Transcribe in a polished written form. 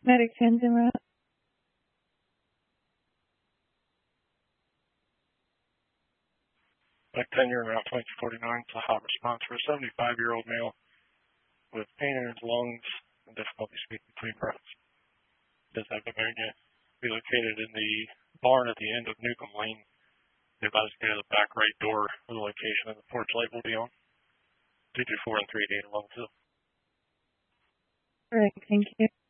Medic 10's en route. Medic 10, you're in route 2249. It's a hot response for a 75-year-old male with pain in his lungs and difficulty speaking between breaths. Does have pneumonia. Be located in the barn at the end of Newcomb Lane. They advise to go to the back right door where the location of the porch light will be on. 224 and 3 data level 2. All right, thank you.